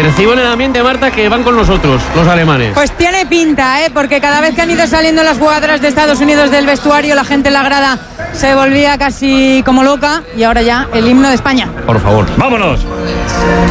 Percibo en el ambiente, Marta, que van con nosotros, los alemanes. Pues tiene pinta, porque cada vez que han ido saliendo las jugadoras de Estados Unidos del vestuario, la gente en la grada se volvía casi como loca, y ahora ya el himno de España. Por favor. ¡Vámonos!